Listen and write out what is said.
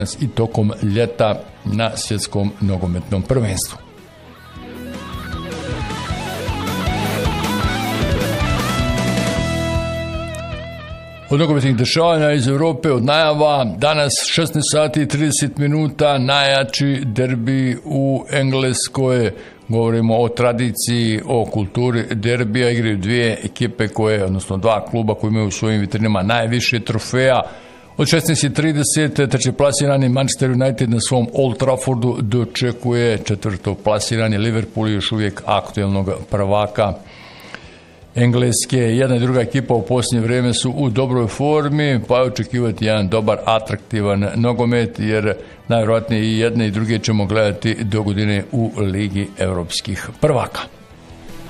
i tokom ljeta na svjetskom nogometnom prvenstvu. Od nogometnih dešavanja iz Europe, od najava, danas 16 sati i 30 minuta, najjači derbi u Engleskoj. Govorimo o tradiciji, o kulturi derbija. Igraju dvije ekipe odnosno dva kluba koji imaju u svojim vitrinama najviše trofeja. Od 16:30 trećeplasirani Manchester United na svom Old Traffordu dočekuje četvrtoplasirani Liverpool, još uvijek aktuelnog prvaka Engleske. Jedna i druga ekipa u posljednje vrijeme su u dobroj formi, pa je očekivati jedan dobar, atraktivan nogomet, jer najvjerojatnije i jedne i druge ćemo gledati do godine u Ligi europskih prvaka.